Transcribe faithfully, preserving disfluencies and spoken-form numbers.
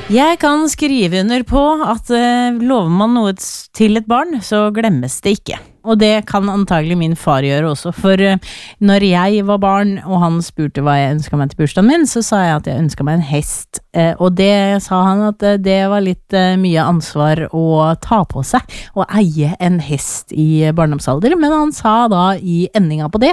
Jeg kan skrive under på at uh, lover man noe til et barn, så glemmes det ikke. Og det kan antagelig min far gjøre også, for uh, når jeg var barn, og han spurte hva jeg ønsket meg til bursdagen min, så sa jeg at jeg ønsket meg en hest. Uh, og det sa han at uh, det var litt uh, mye ansvar å ta på seg, å eie en hest i barndomsalder, men han sa da i endinga på det,